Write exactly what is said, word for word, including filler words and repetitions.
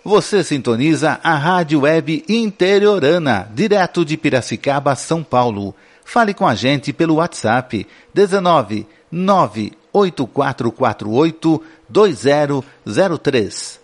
Você sintoniza a Rádio Web Interiorana, direto de Piracicaba, São Paulo. Fale com a gente pelo WhatsApp dezenove, nove oito quatro quatro oito, dois zero zero três.